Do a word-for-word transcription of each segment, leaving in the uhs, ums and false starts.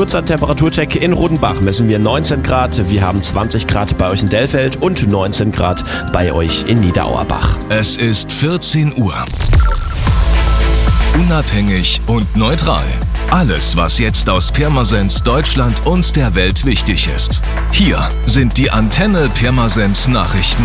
Kurzer Temperaturcheck: in Rodenbach messen wir neunzehn Grad, wir haben zwanzig Grad bei euch in Dellfeld und neunzehn Grad bei euch in Niederauerbach. Es ist vierzehn Uhr. Unabhängig und neutral. Alles, was jetzt aus Pirmasens, Deutschland und der Welt wichtig ist. Hier sind die Antenne Pirmasens Nachrichten.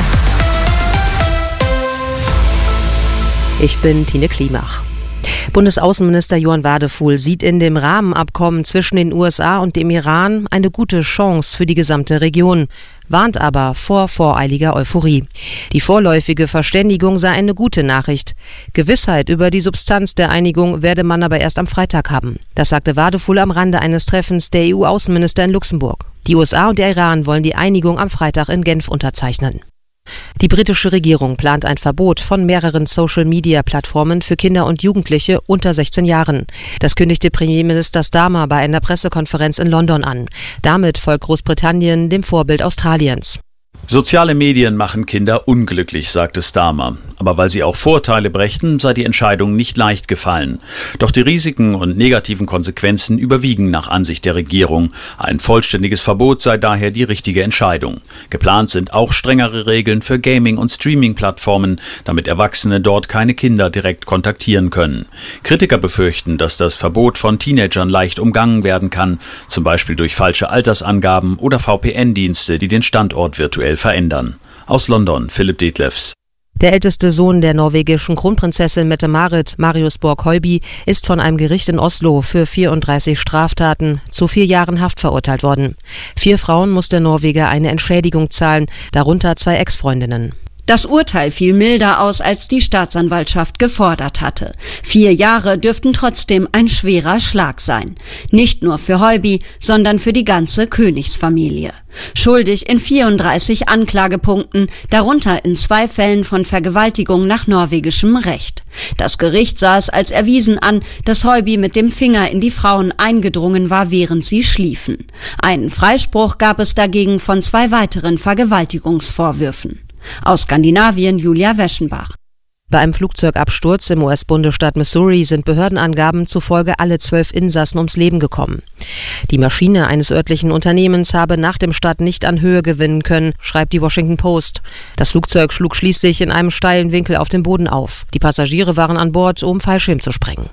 Ich bin Tine Klimach. Bundesaußenminister Johann Wadefuhl sieht in dem Rahmenabkommen zwischen den U S A und dem Iran eine gute Chance für die gesamte Region, warnt aber vor voreiliger Euphorie. Die vorläufige Verständigung sei eine gute Nachricht. Gewissheit über die Substanz der Einigung werde man aber erst am Freitag haben. Das sagte Wadefuhl am Rande eines Treffens der E U-Außenminister in Luxemburg. Die U S A und der Iran wollen die Einigung am Freitag in Genf unterzeichnen. Die britische Regierung plant ein Verbot von mehreren Social-Media-Plattformen für Kinder und Jugendliche unter sechzehn Jahren. Das kündigte Premierminister Starmer bei einer Pressekonferenz in London an. Damit folgt Großbritannien dem Vorbild Australiens. Soziale Medien machen Kinder unglücklich, sagte Starmer. Aber weil sie auch Vorteile brächten, sei die Entscheidung nicht leicht gefallen. Doch die Risiken und negativen Konsequenzen überwiegen nach Ansicht der Regierung. Ein vollständiges Verbot sei daher die richtige Entscheidung. Geplant sind auch strengere Regeln für Gaming- und Streaming-Plattformen, damit Erwachsene dort keine Kinder direkt kontaktieren können. Kritiker befürchten, dass das Verbot von Teenagern leicht umgangen werden kann, zum Beispiel durch falsche Altersangaben oder V P N-Dienste, die den Standort virtuell verändern. Aus London, Philipp Detlefs. Der älteste Sohn der norwegischen Kronprinzessin Mette-Marit, Marius Borg-Høiby, ist von einem Gericht in Oslo für vierunddreißig Straftaten zu vier Jahren Haft verurteilt worden. Vier Frauen muss der Norweger eine Entschädigung zahlen, darunter zwei Ex-Freundinnen. Das Urteil fiel milder aus, als die Staatsanwaltschaft gefordert hatte. Vier Jahre dürften trotzdem ein schwerer Schlag sein. Nicht nur für Høiby, sondern für die ganze Königsfamilie. Schuldig in vierunddreißig Anklagepunkten, darunter in zwei Fällen von Vergewaltigung nach norwegischem Recht. Das Gericht sah es als erwiesen an, dass Høiby mit dem Finger in die Frauen eingedrungen war, während sie schliefen. Einen Freispruch gab es dagegen von zwei weiteren Vergewaltigungsvorwürfen. Aus Skandinavien, Julia Weschenbach. Bei einem Flugzeugabsturz im U S-Bundesstaat Missouri sind Behördenangaben zufolge alle zwölf Insassen ums Leben gekommen. Die Maschine eines örtlichen Unternehmens habe nach dem Start nicht an Höhe gewinnen können, schreibt die Washington Post. Das Flugzeug schlug schließlich in einem steilen Winkel auf dem Boden auf. Die Passagiere waren an Bord, um Fallschirm zu sprengen.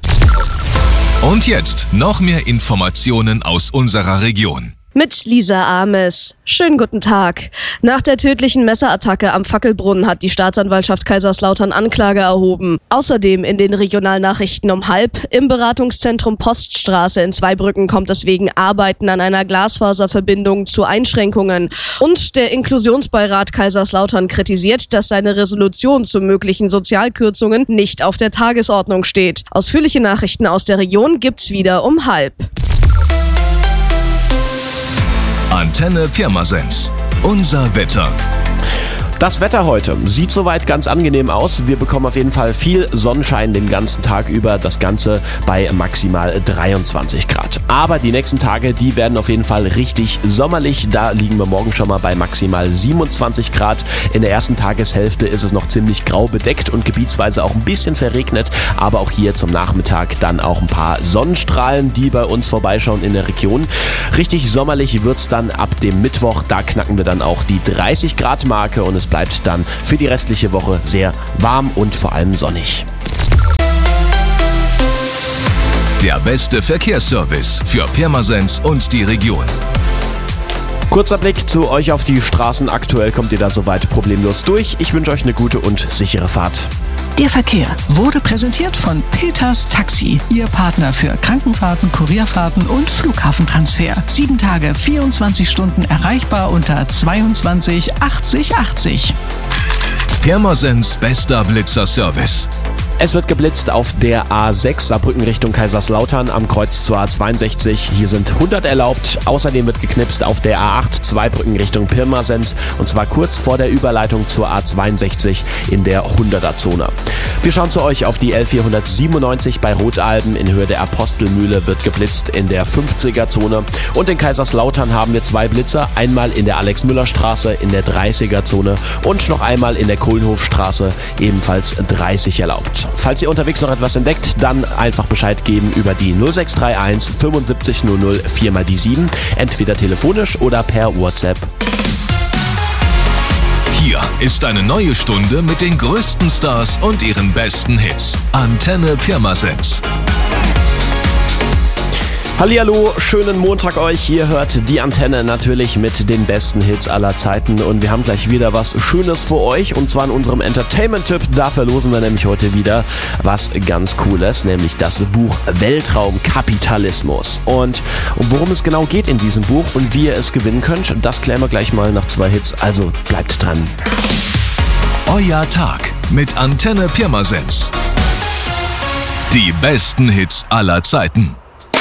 Und jetzt noch mehr Informationen aus unserer Region. Mit Lisa Ames. Schönen guten Tag. Nach der tödlichen Messerattacke am Fackelbrunnen hat die Staatsanwaltschaft Kaiserslautern Anklage erhoben. Außerdem in den Regionalnachrichten um halb. Im Beratungszentrum Poststraße in Zweibrücken kommt es wegen Arbeiten an einer Glasfaserverbindung zu Einschränkungen. Und der Inklusionsbeirat Kaiserslautern kritisiert, dass seine Resolution zu möglichen Sozialkürzungen nicht auf der Tagesordnung steht. Ausführliche Nachrichten aus der Region gibt's wieder um halb. Antenne Pirmasens. Unser Wetter. Das Wetter heute sieht soweit ganz angenehm aus. Wir bekommen auf jeden Fall viel Sonnenschein den ganzen Tag über. Das Ganze bei maximal dreiundzwanzig Grad. Aber die nächsten Tage, die werden auf jeden Fall richtig sommerlich. Da liegen wir morgen schon mal bei maximal siebenundzwanzig Grad. In der ersten Tageshälfte ist es noch ziemlich grau bedeckt und gebietsweise auch ein bisschen verregnet. Aber auch hier zum Nachmittag dann auch ein paar Sonnenstrahlen, die bei uns vorbeischauen in der Region. Richtig sommerlich wird es dann ab dem Mittwoch. Da knacken wir dann auch die dreißig Grad Marke und es bleibt dann für die restliche Woche sehr warm und vor allem sonnig. Der beste Verkehrsservice für Pirmasens und die Region. Kurzer Blick zu euch auf die Straßen. Aktuell kommt ihr da soweit problemlos durch. Ich wünsche euch eine gute und sichere Fahrt. Der Verkehr wurde präsentiert von Peters Taxi, Ihr Partner für Krankenfahrten, Kurierfahrten und Flughafentransfer. Sieben Tage, vierundzwanzig Stunden erreichbar unter zweiundzwanzig achtzig achtzig. Pirmasens bester Blitzerservice. Es wird geblitzt auf der A sechs Saarbrücken Richtung Kaiserslautern am Kreuz zur A zweiundsechzig. Hier sind hundert erlaubt. Außerdem wird geknipst auf der A acht Zweibrücken Richtung Pirmasens und zwar kurz vor der Überleitung zur A zweiundsechzig in der hunderter-Zone. Wir schauen zu euch auf die L vierhundertsiebenundneunzig bei Rotalben in Höhe der Apostelmühle wird geblitzt in der fünfziger-Zone. Und in Kaiserslautern haben wir zwei Blitzer. Einmal in der Alex-Müller-Straße in der dreißiger-Zone und noch einmal in der Kohlenhofstraße ebenfalls dreißig erlaubt. Und falls ihr unterwegs noch etwas entdeckt, dann einfach Bescheid geben über die null sechs drei eins fünfundsiebzig null null vier mal die sieben, entweder telefonisch oder per WhatsApp. Hier ist eine neue Stunde mit den größten Stars und ihren besten Hits. Antenne Pirmasens. Hallihallo, schönen Montag euch. Ihr hört die Antenne natürlich mit den besten Hits aller Zeiten und wir haben gleich wieder was Schönes für euch und zwar in unserem Entertainment-Tipp. Da verlosen wir nämlich heute wieder was ganz Cooles, nämlich das Buch Weltraumkapitalismus. Und worum es genau geht in diesem Buch und wie ihr es gewinnen könnt, das klären wir gleich mal nach zwei Hits, also bleibt dran. Euer Tag mit Antenne Pirmasens. Die besten Hits aller Zeiten.